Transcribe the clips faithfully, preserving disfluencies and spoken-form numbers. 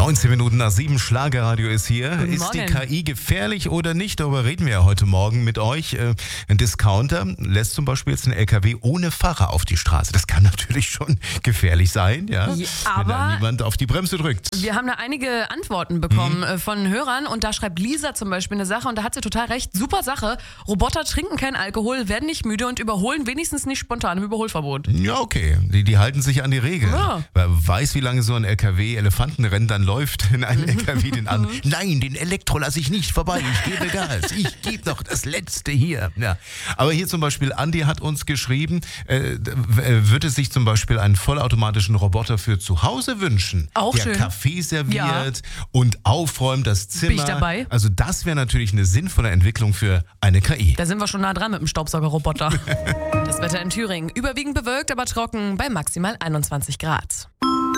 neunzehn Minuten nach sieben, Schlagerradio ist hier. Guten Ist die Morgen. K I gefährlich oder nicht? Darüber reden wir ja heute Morgen mit euch. Äh, Ein Discounter lässt zum Beispiel jetzt einen L K W ohne Fahrer auf die Straße. Das kann natürlich schon gefährlich sein, ja, Ja, wenn da aber niemand auf die Bremse drückt. wir haben da einige Antworten bekommen äh, von Hörern und da schreibt Lisa zum Beispiel eine Sache und da hat sie total recht. Super Sache. Roboter trinken keinen Alkohol, werden nicht müde und überholen wenigstens nicht spontan im Überholverbot. Ja, okay. Die, die halten sich an die Regeln. Ja. Wer weiß, wie lange so ein L K W Elefantenrennen dann läuft, in einen L K W den an. Nein, den Elektro lasse ich nicht vorbei. Ich gebe Gas. Ich gebe noch das Letzte hier. Ja. Aber hier zum Beispiel, Andi hat uns geschrieben, äh, würde sich zum Beispiel einen vollautomatischen Roboter für zu Hause wünschen. Auch der schön. Kaffee serviert und aufräumt das Zimmer. Bin ich dabei. Also das wäre natürlich eine sinnvolle Entwicklung für eine K I. Da sind wir schon nah dran mit dem Staubsaugerroboter. Das Wetter in Thüringen. Überwiegend bewölkt, aber trocken bei maximal einundzwanzig Grad.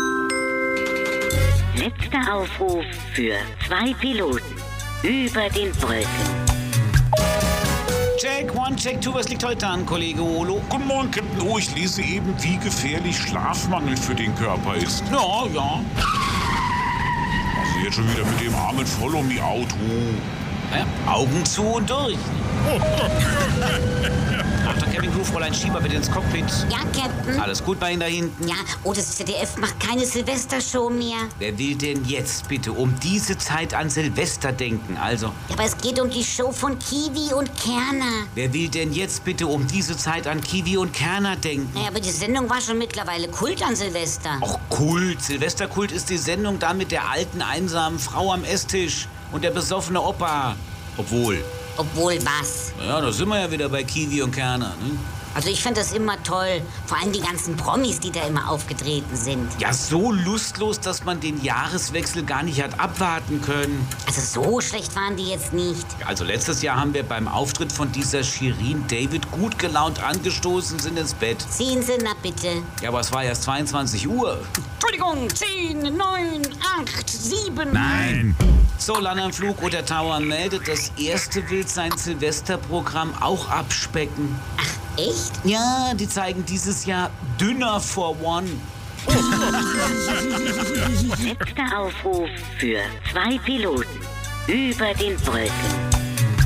Letzter Aufruf für zwei Piloten über den Brücken. Check, one, check, two, was liegt heute an, Kollege Olo? Guten Morgen, Captain O. Ich lese eben, wie gefährlich Schlafmangel für den Körper ist. Ja, ja. Also jetzt schon wieder mit dem armen Follow Me Auto. ja. Augen zu und durch. Achtung, Kevin Groove, Fräulein Schieber bitte ins Cockpit. Ja, Captain. Alles gut bei Ihnen da hinten? Ja, oh, das Z D F macht keine Silvestershow mehr. Wer will denn jetzt bitte um diese Zeit an Silvester denken? Also, Ja, aber es geht um die Show von Kiwi und Kerner. wer will denn jetzt bitte um diese Zeit an Kiwi und Kerner denken? Naja, aber die Sendung war schon mittlerweile Kult an Silvester. Och, Kult. Silvesterkult ist die Sendung da mit der alten, einsamen Frau am Esstisch und der besoffene Opa. Obwohl, Obwohl was? ja, da sind wir ja wieder bei Kiwi und Kerner, ne? Also ich finde das immer toll. Vor allem die ganzen Promis, die da immer aufgetreten sind. Ja, so lustlos, dass man den Jahreswechsel gar nicht hat abwarten können. Also so schlecht waren die jetzt nicht. Also letztes Jahr haben wir beim Auftritt von dieser Shirin David gut gelaunt angestoßen, sind ins Bett. Ziehen Sie, na bitte. Ja, aber es war erst zweiundzwanzig Uhr. Entschuldigung, zehn, neun, acht, sieben. Nein! So, Landenflug oder Tauern meldet, das erste will sein Silvesterprogramm auch abspecken. Echt? Ja, die zeigen dieses Jahr Dünner for One. Letzter Aufruf für zwei Piloten über den Brücken.